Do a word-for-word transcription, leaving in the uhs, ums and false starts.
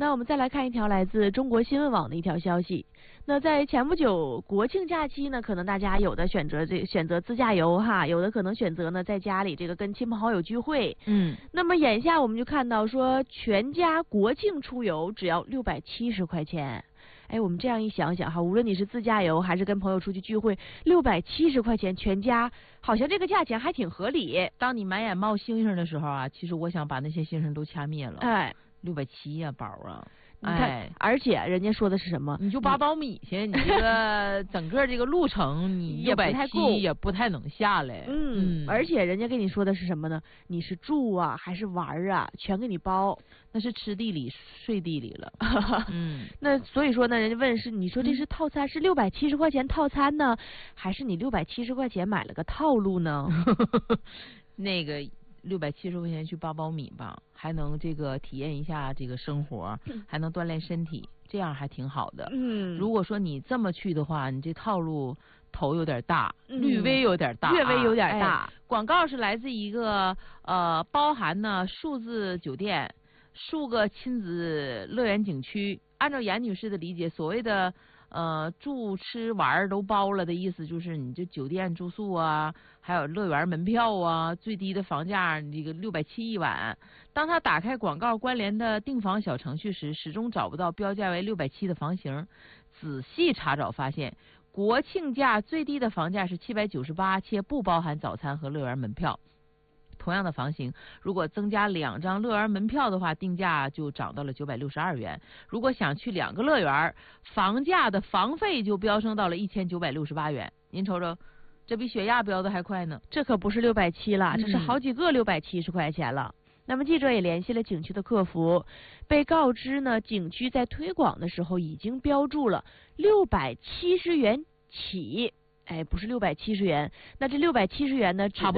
那我们再来看一条来自中国新闻网的一条消息。那在前不久国庆假期呢，可能大家有的选择这选择自驾游哈，有的可能选择呢在家里这个跟亲朋好友聚会。 嗯， 那么眼下我们就看到说，全家国庆出游只要六百七十块钱。哎，我们这样一想想哈，无论你是自驾游还是跟朋友出去聚会，六百七十块钱全家，好像这个价钱还挺合理。 当你满眼冒星星的时候啊，其实我想把那些星星都掐灭了。 哎， 六百七呀，宝啊！ 你看， 哎， 而且人家说的是什么？ 你就八苞米去，你这个整个这个路程，你六百七也不太能下来。 嗯，嗯而且人家跟你说的是什么呢？你是住啊还是玩啊，全给你包， 那是吃地里睡地里了。嗯， 那所以说呢，人家问是你说这是套餐，嗯、是六百七十块钱套餐呢，还是你六百七十块钱买了个套路呢？ 那个。六百七十块钱去八苞米吧，还能这个体验一下这个生活，嗯、还能锻炼身体，这样还挺好的。 嗯， 如果说你这么去的话，你这套路头有点大，嗯、略微有点大， 略微有点大。 哎、广告是来自一个呃，包含呢数字酒店、数个亲子乐园景区。按照严女士的理解，所谓的。呃，住吃玩都包了的意思就是，你这酒店住宿啊，还有乐园门票啊，最低的房价这个六百七一晚。当他打开广告关联的订房小程序时，始终找不到标价为六百七的房型。仔细查找发现，国庆假最低的房价是七百九十八，且不包含早餐和乐园门票。同样的房型，如果增加两张乐园门票的话，定价就涨到了九百六十二元。如果想去两个乐园，房价的房费就飙升到了一千九百六十八元。您瞅瞅，这比血压飙的还快呢。 这可不是六百七了，这是好几个六百七十块钱了。嗯、那么记者也联系了景区的客服，被告知呢，景区在推广的时候已经标注了六百七十元起。哎，不是六百七十元，那这六百七十元呢，指的